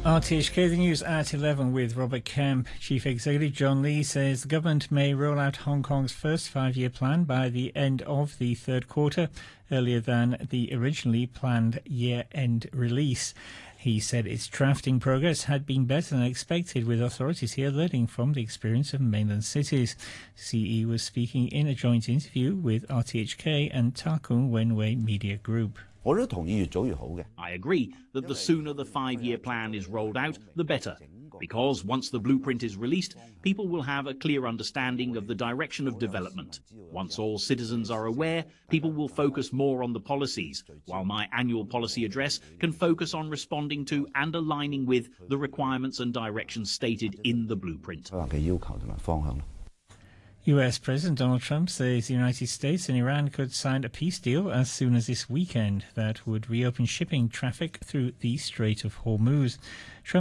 RTHK, the news at 11 with Robert Kemp. Chief Executive John Lee says the government may roll out Hong Kong's first five-year plan by the end of the third quarter, earlier than the originally planned year-end release. He said its drafting progress had been better than expected, with authorities here learning from the experience of mainland cities. CE was speaking in a joint interview with RTHK and Ta Kung Wenwei Media Group. I agree that the sooner the five-year plan is rolled out, the better. Because once the blueprint is released, people will have a clear understanding of the direction of development. Once all citizens are aware, people will focus more on the policies, while my annual policy address can focus on responding to and aligning with the requirements and directions stated in the blueprint. US President Donald Trump says the United States and Iran could sign a peace deal as soon as this weekend that would reopen shipping traffic through the Strait of Hormuz. Trump